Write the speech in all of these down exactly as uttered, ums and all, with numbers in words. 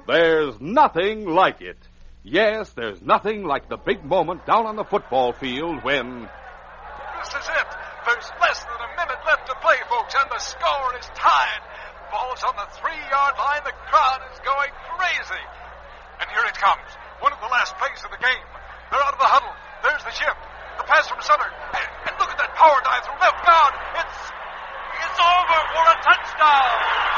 There's nothing like it. Yes, there's nothing like the big moment down on the football field when... This is it. There's less than a minute left to play, folks, and the score is tied. Ball's on the three-yard line. The crowd is going crazy. And here it comes. One of the last plays of the game. They're out of the huddle. There's the shift. The pass from center. And, and look at that power dive through left guard. It's... It's over for a touchdown.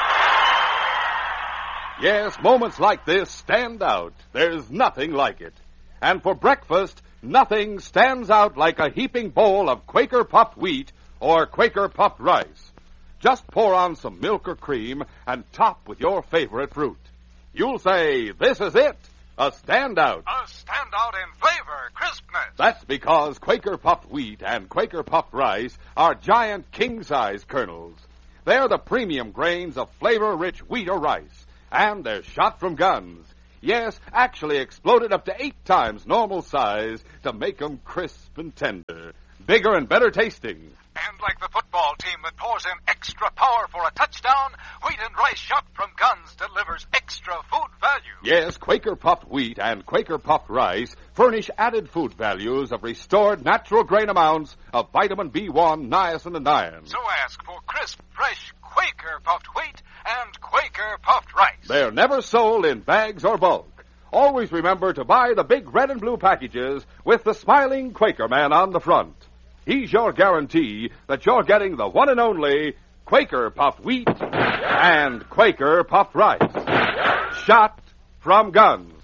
Yes, moments like this stand out. There's nothing like it. And for breakfast, nothing stands out like a heaping bowl of Quaker puffed wheat or Quaker puffed rice. Just pour on some milk or cream and top with your favorite fruit. You'll say, this is it, a standout. A standout in flavor, crispness. That's because Quaker puffed wheat and Quaker puffed rice are giant king-size kernels. They're the premium grains of flavor-rich wheat or rice, and they're shot from guns. Yes, actually exploded up to eight times normal size to make 'em crisp and tender, bigger and better tasting. And like the football team that pours in extra power for a touchdown, wheat and rice shot from guns delivers extra food value. Yes, Quaker puffed wheat and Quaker puffed rice furnish added food values of restored natural grain amounts of vitamin B one, niacin, and iron. So ask for crisp, fresh Quaker puffed wheat and Quaker puffed rice. They're never sold in bags or bulk. Always remember to buy the big red and blue packages with the smiling Quaker man on the front. He's your guarantee that you're getting the one and only Quaker puffed wheat and Quaker puffed rice. Shot from guns.